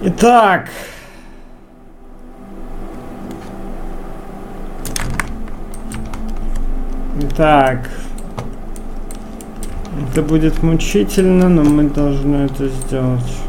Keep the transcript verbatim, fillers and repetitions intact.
Итак. Итак. Это будет мучительно, но мы должны это сделать.